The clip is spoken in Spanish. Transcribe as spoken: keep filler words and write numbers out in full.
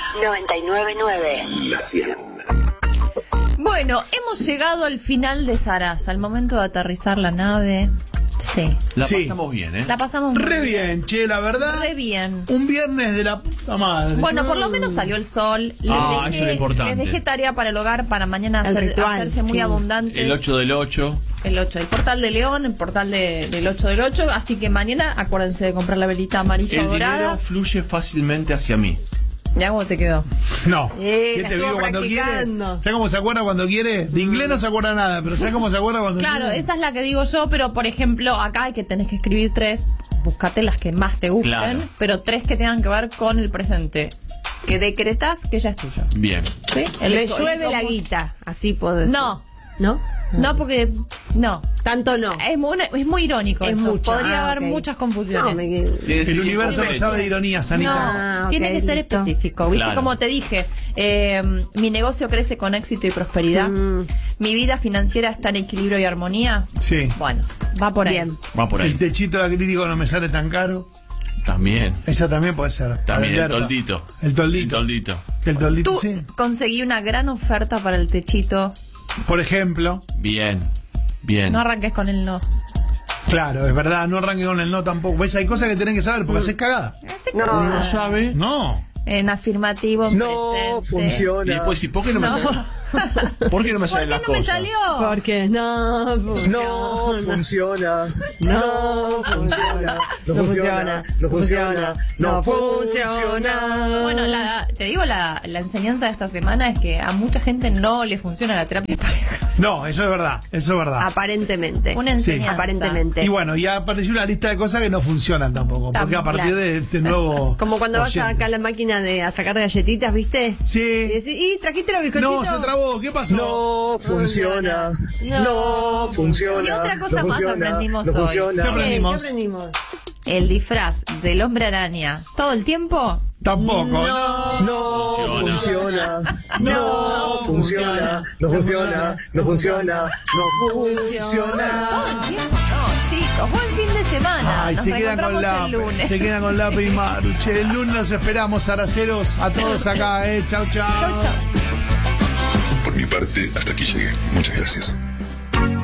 noventa y nueve punto nueve. La cien. Bueno, hemos llegado al final de Sarasa, al momento de aterrizar la nave. Sí. La Sí. pasamos bien, ¿eh? La pasamos muy Re bien, che, la verdad. Re bien. Un viernes de la puta madre. Bueno, por lo menos salió el sol. Les Ah, dejé- eso es lo importante. Les dejé tarea para el hogar para mañana El hacer- ritual, hacerse muy sí. abundantes. El ocho del ocho. El ocho, el portal de León, el portal de, del ocho del ocho. Así que mañana acuérdense de comprar la velita amarilla El dorada. dinero fluye fácilmente hacia mí. ¿Ya cómo te quedó? No. Eh, Si la este estuvo vivo cuando quiere. practicando. ¿Sabes cómo se acuerda cuando quiere? De inglés no se acuerda nada, pero ¿sabes cómo se acuerda cuando Claro, quiere? esa es la que digo yo, pero por ejemplo, acá hay que tenés que escribir tres. Búscate las que más te gusten, Claro. pero tres que tengan que ver con el presente. Que decretas que ya es tuyo. Bien. ¿Sí? Le el- llueve el- la guita, así puedo decir. No. ¿No? No, porque. No. Tanto no. Es muy, es muy irónico. Es eso. mucho. Podría Ah, haber ok. muchas confusiones. No, me... El universo no sabe de ironía, Sanita. No, Ah, ok, tiene que ser listo. específico. ¿Viste? Claro. Como te dije, eh, mi negocio crece con éxito y prosperidad. Mm. Mi vida financiera está en equilibrio y armonía. Sí. Bueno, va por ahí. Bien. Va por ahí. El techito de acrílico no me sale tan caro. También. Esa también puede ser. También el Para vender. toldito. El toldito. El toldito. El toldito, Tú sí. conseguí una gran oferta para el techito. Por ejemplo. Bien. Bien. No arranques con el no. Claro, es verdad, no arranque con el no tampoco. ¿Ves? Hay cosas que tenés que saber porque haces cagada. Ese No. cagada. ¿No sabe? No. En afirmativo, en presente. Y después, ¿y por qué no me No. sale? ¿Por qué no me ¿Por salen qué las no me cosas? salió? Porque no funciona. funciona. No funciona. No funciona. No funciona. No funciona. Bueno, la, te digo, la, la enseñanza de esta semana es que a mucha gente no le funciona la terapia de parejas. No, eso es verdad. Eso es verdad. Aparentemente. Una enseñanza. Aparentemente. Y bueno, ya apareció una lista de cosas que no funcionan tampoco. Porque a partir Claro. de este nuevo. Como cuando vas oyente. acá a la máquina de a sacar galletitas, ¿viste? Y Sí. decís, ¿y trajiste los bizcochitos? No, se trabó. ¿Qué pasó? No funciona. No. No funciona. Y otra cosa no más funciona, aprendimos no hoy. funciona. ¿Qué ¿Qué? ¿Qué aprendimos? aprendimos? El disfraz del hombre araña todo el tiempo. Tampoco. No. No funciona. No No funciona. No funciona. No funciona. No Todo funciona. el tiempo. No, chicos, buen fin de semana. Ay, Nos se quedan con reencontramos la el lunes. se quedan con la y Maru. Che, el lunes los esperamos, araceros, a todos acá, eh. Chau, chau. Chau, chau. Por mi parte, hasta aquí llegué. Muchas gracias.